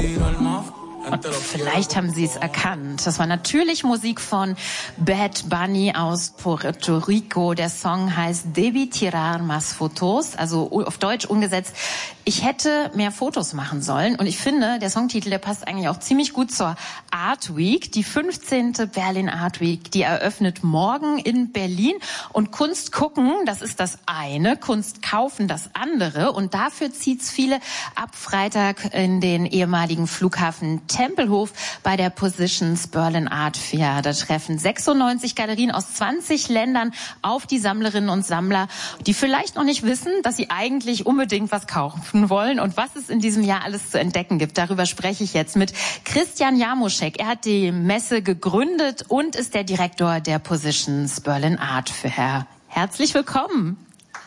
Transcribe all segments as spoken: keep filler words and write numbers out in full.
Vielleicht haben Sie es erkannt. Das war natürlich Musik von Bad Bunny aus Puerto Rico. Der Song heißt Debí tirar más fotos, also auf Deutsch umgesetzt, ich hätte mehr Fotos machen sollen. Und ich finde, der Songtitel, der passt eigentlich auch ziemlich gut zur Art Week. Die fünfzehnte Berlin Art Week, die eröffnet morgen in Berlin. Und Kunst gucken, das ist das eine, Kunst kaufen das andere. Und dafür zieht's viele ab Freitag in den ehemaligen Flughafen Tempelhof bei der Positions Berlin Art Fair. Da treffen sechsundneunzig Galerien aus zwanzig Ländern auf die Sammlerinnen und Sammler, die vielleicht noch nicht wissen, dass sie eigentlich unbedingt was kaufen wollen und was es in diesem Jahr alles zu entdecken gibt. Darüber spreche ich jetzt mit Christian Jamuschek. Er hat die Messe gegründet und ist der Direktor der Positions Berlin Art Fair. Herzlich willkommen.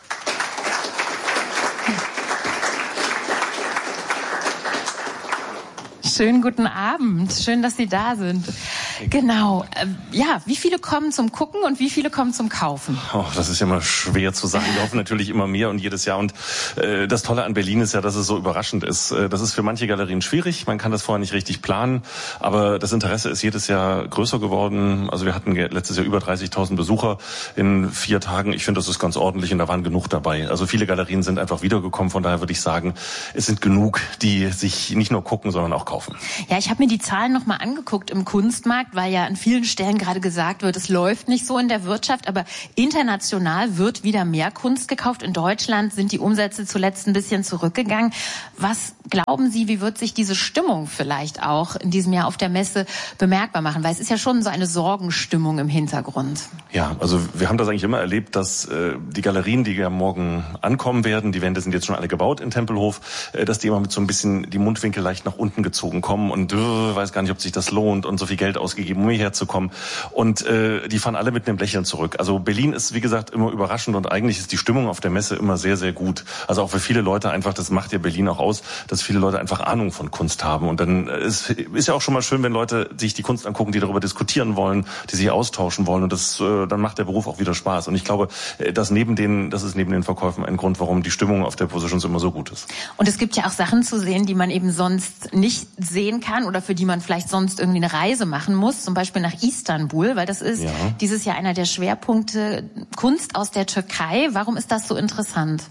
Schönen guten Abend. Schön, dass Sie da sind. Genau. Ja, wie viele kommen zum Gucken und wie viele kommen zum Kaufen? Oh, das ist ja immer schwer zu sagen. Wir hoffen natürlich immer mehr und jedes Jahr. Und äh, das Tolle an Berlin ist ja, dass es so überraschend ist. Das ist für manche Galerien schwierig. Man kann das vorher nicht richtig planen. Aber das Interesse ist jedes Jahr größer geworden. Also wir hatten letztes Jahr über dreißigtausend Besucher in vier Tagen. Ich finde, das ist ganz ordentlich und da waren genug dabei. Also viele Galerien sind einfach wiedergekommen. Von daher würde ich sagen, es sind genug, die sich nicht nur gucken, sondern auch kaufen. Ja, ich habe mir die Zahlen noch mal angeguckt im Kunstmarkt, weil ja an vielen Stellen gerade gesagt wird, es läuft nicht so in der Wirtschaft, aber international wird wieder mehr Kunst gekauft. In Deutschland sind die Umsätze zuletzt ein bisschen zurückgegangen. Was glauben Sie, wie wird sich diese Stimmung vielleicht auch in diesem Jahr auf der Messe bemerkbar machen? Weil es ist ja schon so eine Sorgenstimmung im Hintergrund. Ja, also wir haben das eigentlich immer erlebt, dass äh, die Galerien, die ja morgen ankommen werden, die Wände sind jetzt schon alle gebaut in Tempelhof, äh, dass die immer mit so ein bisschen die Mundwinkel leicht nach unten gezogen kommen und äh, weiß gar nicht, ob sich das lohnt und so viel Geld ausgegeben, um hierher zu kommen. Und äh, die fahren alle mit einem Lächeln zurück. Also Berlin ist, wie gesagt, immer überraschend und eigentlich ist die Stimmung auf der Messe immer sehr, sehr gut. Also auch für viele Leute einfach, das macht ja Berlin auch aus, dass viele Leute einfach Ahnung von Kunst haben. Und dann ist, ist ja auch schon mal schön, wenn Leute sich die Kunst angucken, die darüber diskutieren wollen, die sich austauschen wollen. Und das, äh, dann macht der Beruf auch wieder Spaß. Und ich glaube, dass neben den, das ist neben den Verkäufen ein Grund, warum die Stimmung auf der Positions immer so gut ist. Und es gibt ja auch Sachen zu sehen, die man eben sonst nicht sehen kann oder für die man vielleicht sonst irgendwie eine Reise machen muss, zum Beispiel nach Istanbul, weil das ist ja dieses Jahr einer der Schwerpunkte, Kunst aus der Türkei. Warum ist das so interessant?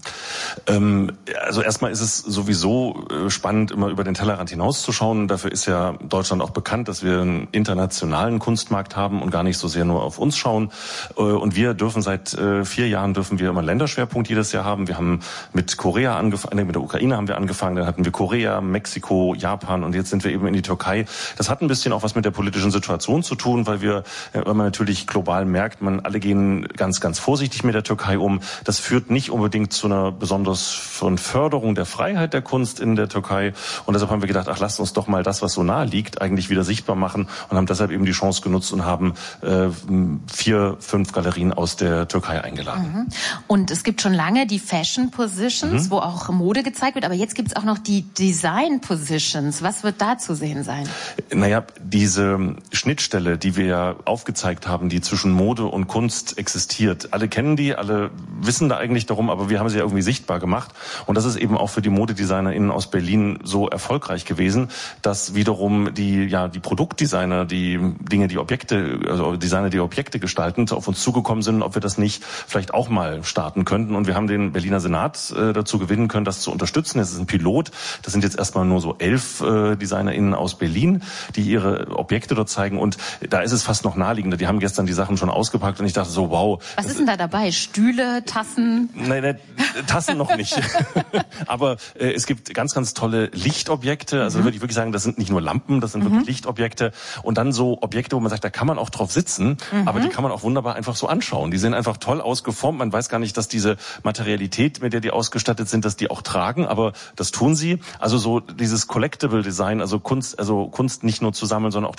Ähm, also erstmal ist es sowieso spannend, immer über den Tellerrand hinauszuschauen. Dafür ist ja Deutschland auch bekannt, dass wir einen internationalen Kunstmarkt haben und gar nicht so sehr nur auf uns schauen. Und wir dürfen seit vier Jahren dürfen wir immer einen Länderschwerpunkt jedes Jahr haben. Wir haben mit Korea angefangen, mit der Ukraine haben wir angefangen, dann hatten wir Korea, Mexiko, Japan und jetzt sind wir eben in die Türkei. Das hat ein bisschen auch was mit der politischen Situation zu tun, weil wir, weil man natürlich global merkt, man alle gehen ganz, ganz vorsichtig mit der Türkei um. Das führt nicht unbedingt zu einer besonders von Förderung der Freiheit der Kunst in der Türkei. Und deshalb haben wir gedacht, ach, lasst uns doch mal das, was so nahe liegt, eigentlich wieder sichtbar machen und haben deshalb eben die Chance genutzt und haben äh, vier, fünf Galerien aus der Türkei eingeladen. Mhm. Und es gibt schon lange die Fashion Positions, mhm. wo auch Mode gezeigt wird, aber jetzt gibt es auch noch die Design Positions. Was wird da zu sehen sein? Naja, diese Schnittstelle, die wir ja aufgezeigt haben, die zwischen Mode und Kunst existiert. Alle kennen die, alle wissen da eigentlich darum, aber wir haben sie ja irgendwie sichtbar gemacht. Und das ist eben auch für die ModedesignerInnen aus Berlin so erfolgreich gewesen, dass wiederum die, ja, die Produktdesigner, die Dinge, die Objekte, also Designer, die Objekte gestalten, auf uns zugekommen sind, ob wir das nicht vielleicht auch mal starten könnten. Und wir haben den Berliner Senat äh, dazu gewinnen können, das zu unterstützen. Es ist ein Pilot. Das sind jetzt erstmal nur so elf äh, DesignerInnen aus Berlin, die ihre Objekte dort zeigen. Und da ist es fast noch naheliegender. Die haben gestern die Sachen schon ausgepackt und ich dachte so, wow. Was ist denn da dabei? Stühle, Tassen? Nein, nein, Tassen noch nicht. Aber äh, es gibt ganz, ganz tolle Lichtobjekte. Also mhm. würde ich wirklich sagen, das sind nicht nur Lampen, das sind mhm. wirklich Lichtobjekte. Und dann so Objekte, wo man sagt, da kann man auch drauf sitzen, mhm. aber die kann man auch wunderbar einfach so anschauen. Die sind einfach toll ausgeformt. Man weiß gar nicht, dass diese Materialität, mit der die ausgestattet sind, dass die auch tragen, aber das tun sie. Also so dieses Collectible Design, also Kunst, also Kunst nicht nur zu sammeln, sondern auch Design sammeln.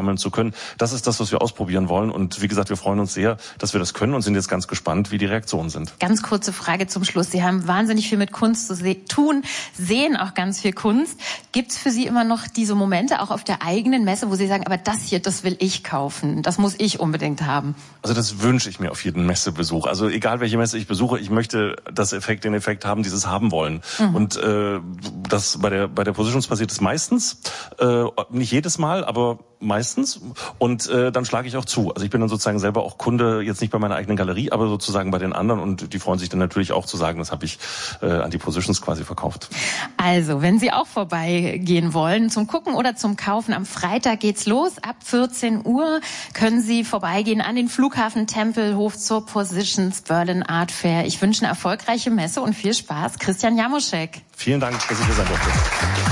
sammeln zu können. Das ist das, was wir ausprobieren wollen. Und wie gesagt, wir freuen uns sehr, dass wir das können und sind jetzt ganz gespannt, wie die Reaktionen sind. Ganz kurze Frage zum Schluss. Sie haben wahnsinnig viel mit Kunst zu se- tun, sehen auch ganz viel Kunst. Gibt es für Sie immer noch diese Momente, auch auf der eigenen Messe, wo Sie sagen, aber das hier, das will ich kaufen, das muss ich unbedingt haben? Also das wünsche ich mir auf jeden Messebesuch. Also egal, welche Messe ich besuche, ich möchte das Effekt, den Effekt haben, dieses haben wollen. Mhm. Und äh, das bei der bei der Positions passiert es meistens, äh, nicht jedes Mal, aber meistens. Und äh, dann schlage ich auch zu. Also ich bin dann sozusagen selber auch Kunde, jetzt nicht bei meiner eigenen Galerie, aber sozusagen bei den anderen. Und die freuen sich dann natürlich auch zu sagen, das habe ich äh, an die Positions quasi verkauft. Also, wenn Sie auch vorbeigehen wollen, zum Gucken oder zum Kaufen, am Freitag geht's los. Ab vierzehn Uhr können Sie vorbeigehen an den Flughafen Tempelhof zur Positions Berlin Art Fair. Ich wünsche eine erfolgreiche Messe und viel Spaß. Christian Jamoschek. Vielen Dank, dass ich hier sein durfte.